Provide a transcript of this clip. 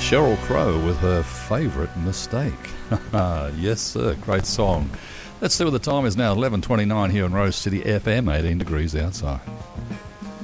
Sheryl Crow with her favourite mistake. Yes, sir. Great song. Let's see what the time is now. 11:29 here on Rose City FM. 18 degrees outside.